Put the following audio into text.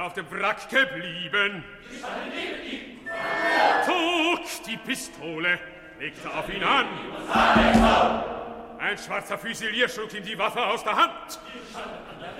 er auf dem Wrack geblieben. Zog die Pistole, legte auf ihn an. Ein schwarzer Füsilier schlug ihm die Waffe aus der Hand.